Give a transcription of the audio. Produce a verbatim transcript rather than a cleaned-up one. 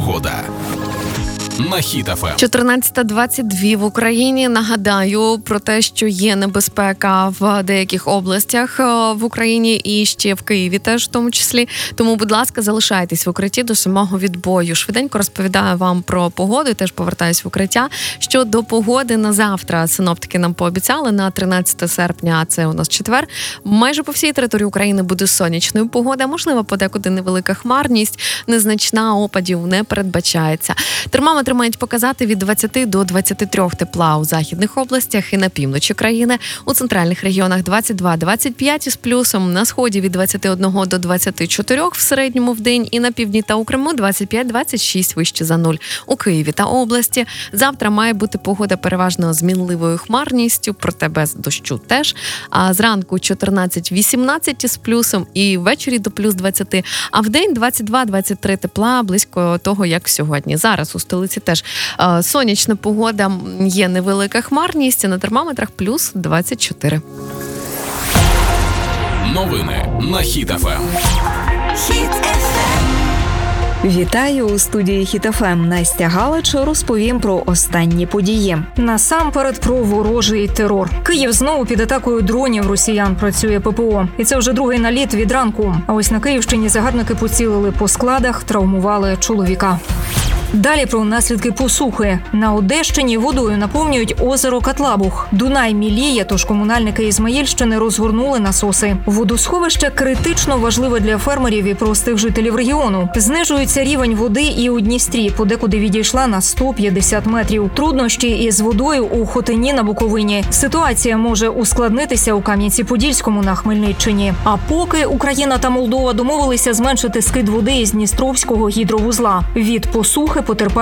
Погода. На Хіт еф ем. чотирнадцята двадцять два в Україні. Нагадаю про те, що є небезпека в деяких областях в Україні і ще в Києві теж в тому числі. Тому, будь ласка, залишайтесь в укритті до самого відбою. Швиденько розповідаю вам про погоду і теж повертаюсь в укриття. Щодо погоди на завтра синоптики нам пообіцяли на тринадцяте серпня, а це у нас четвер. Майже по всій території України буде сонячною погода. Можливо, подекуди невелика хмарність, незначна, опадів не передбачається. Термометр мають показати від двадцяти до двадцяти трьох тепла у західних областях і на півночі країни. У центральних регіонах двадцять два - двадцять п'ять із плюсом, на сході від двадцяти одного до двадцяти чотирьох в середньому в день і на півдні та у Криму двадцять п'ять - двадцять шість вище за нуль. У Києві та області завтра має бути погода переважно з мінливою хмарністю, проте без дощу теж. А зранку чотирнадцять - вісімнадцять із плюсом і ввечері до плюс двадцяти, а в день двадцять два - двадцять три тепла, близько того, як сьогодні. Зараз у столиці теж е, сонячна погода, є невелика хмарність, на термометрах плюс двадцять чотири. Новини на Хіт еф ем. Хіт еф ем. Вітаю у студії Хіт еф ем. Настя Галич розповім про останні події. Насамперед про ворожий терор. Київ знову під атакою дронів росіян працює Пе Пе О. І це вже другий наліт від ранку. А ось на Київщині загарбники поцілили по складах, травмували чоловіка. Далі про наслідки посухи. На Одещині водою наповнюють озеро Катлабух. Дунай міліє, тож комунальники Ізмаїльщини розгорнули насоси. Водосховище критично важливе для фермерів і простих жителів регіону. Знижується рівень води і у Дністрі, подекуди відійшла на сто п'ятдесят метрів. Труднощі із водою у Хотині на Буковині. Ситуація може ускладнитися у Кам'янці-Подільському на Хмельниччині. А поки Україна та Молдова домовилися зменшити скид води із Дністровського гідровузла. Від посухи потерпають